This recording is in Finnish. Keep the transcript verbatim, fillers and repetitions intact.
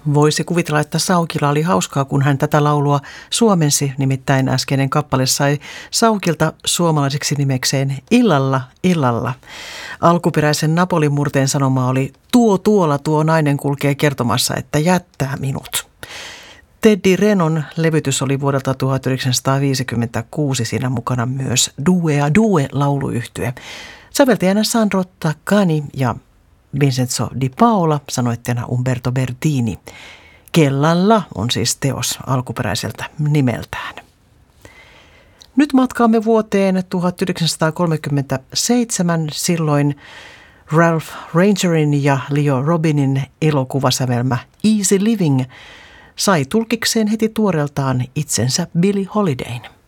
Voisi kuvitella, että Saukilla oli hauskaa, kun hän tätä laulua suomensi, nimittäin äskeinen kappale sai Saukilta suomalaiseksi nimekseen Illalla, illalla. Alkuperäisen Napolin murteen sanoma oli tuo tuolla tuo nainen kulkee kertomassa, että jättää minut. Teddy Renon levytys oli vuodelta tuhatyhdeksänsataaviisikymmentäkuusi, siinä mukana myös Due a Due -lauluyhtye. Säveltäjänä Sandro Taccani ja Vincenzo Di Paola, sanoittajana Umberto Bertini. Kellalla on siis teos alkuperäiseltä nimeltään. Nyt matkaamme vuoteen tuhatyhdeksänsataakolmekymmentäseitsemän, silloin Ralph Rangerin ja Leo Robinin elokuvasävelmä Easy Living sai tulkikseen heti tuoreeltaan itsensä Billie Holidayn.